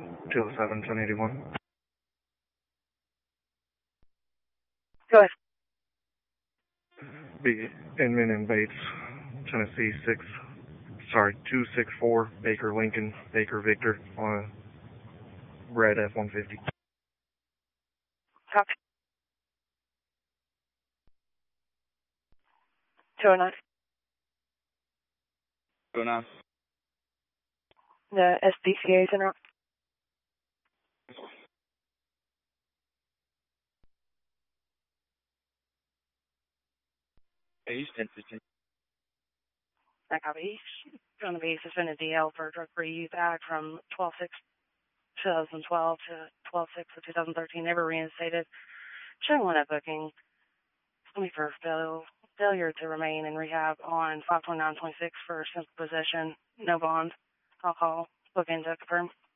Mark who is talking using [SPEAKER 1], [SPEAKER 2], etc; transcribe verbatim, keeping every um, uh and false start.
[SPEAKER 1] two oh seven, ten eighty-one.
[SPEAKER 2] Go ahead.
[SPEAKER 1] Be Inman and Bates, Tennessee six, sorry, two six four, Baker Lincoln, Baker Victor on a red F one fifty.
[SPEAKER 2] Copy. two oh nine.
[SPEAKER 3] two oh nine.
[SPEAKER 2] The S D C A is in route.
[SPEAKER 3] East ten fifteen.
[SPEAKER 2] That copy. He's going to be suspended D L for drug-free use act from twelve six twenty twelve to twelve six of two thousand thirteen. Never reinstated. Showing one at booking. twenty for fail, failure to remain in rehab on five twenty-nine twenty-six for simple possession. No bond. I'll call. Book in to confirm.